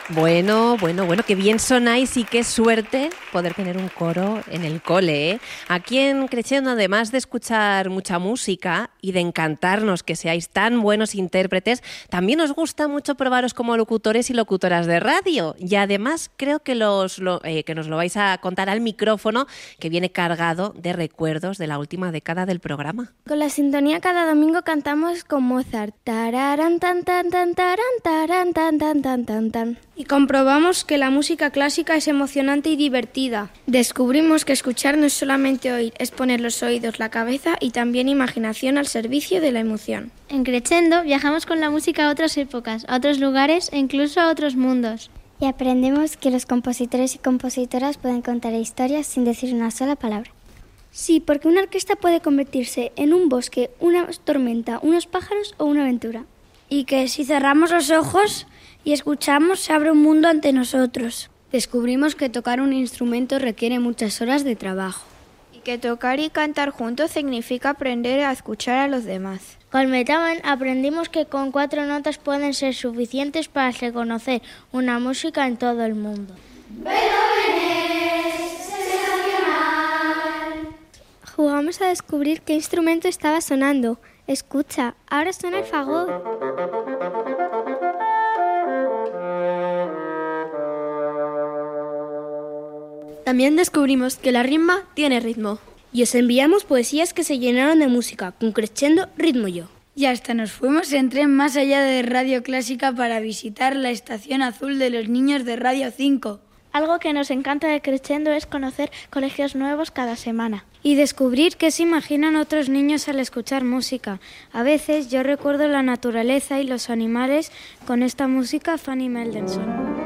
Bueno, qué bien sonáis y qué suerte poder tener un coro en el cole, ¿eh? Aquí en Crescendo, además de escuchar mucha música y de encantarnos que seáis tan buenos intérpretes, también os gusta mucho probaros como locutores y locutoras de radio. Y además creo que que nos lo vais a contar al micrófono, que viene cargado de recuerdos de la última década del programa. Con la sintonía cada domingo cantamos con Mozart. Tararán, tan, tan, tan, tarán, tarán, tan, tan, tan, tan, tan. Y comprobamos que la música clásica es emocionante y divertida. Descubrimos que escuchar no es solamente oír, es poner los oídos, la cabeza y también imaginación al servicio de la emoción. En Crescendo viajamos con la música a otras épocas, a otros lugares e incluso a otros mundos. Y aprendemos que los compositores y compositoras pueden contar historias sin decir una sola palabra. Sí, porque una orquesta puede convertirse en un bosque, una tormenta, unos pájaros o una aventura. Y que si cerramos los ojos y escuchamos, se abre un mundo ante nosotros. Descubrimos que tocar un instrumento requiere muchas horas de trabajo. Y que tocar y cantar juntos significa aprender a escuchar a los demás. Con Beethoven aprendimos que con 4 notas pueden ser suficientes para reconocer una música en todo el mundo. ¡Beethoven es sensacional! Jugamos a descubrir qué instrumento estaba sonando. Escucha, ahora suena el fagot. También descubrimos que la rima tiene ritmo. Y os enviamos poesías que se llenaron de música, con Crescendo Ritmo Yo. Y hasta nos fuimos en tren más allá de Radio Clásica para visitar la estación azul de los niños de Radio 5. Algo que nos encanta de Crescendo es conocer colegios nuevos cada semana. Y descubrir qué se imaginan otros niños al escuchar música. A veces yo recuerdo la naturaleza y los animales con esta música Fanny Mendelssohn.